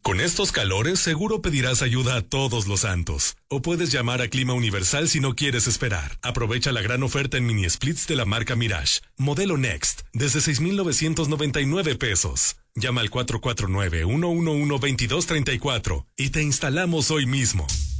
Con estos calores seguro pedirás ayuda a todos los santos. O puedes llamar a Clima Universal si no quieres esperar. Aprovecha la gran oferta en mini splits de la marca Mirage. Modelo Next, desde 6,999 pesos. Llama al 449-111-2234 y te instalamos hoy mismo.